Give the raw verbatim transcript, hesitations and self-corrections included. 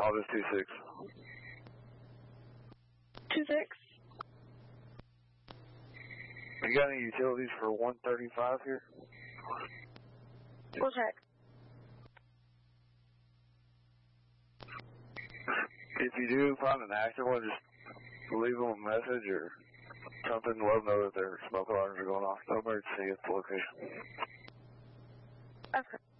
August two six. two six. You got any utilities for one thirty-five here? We'll check. If you do find an active one, just leave them a message or something. Let them know that their smoke alarms are going off. No emergency at the location. Okay.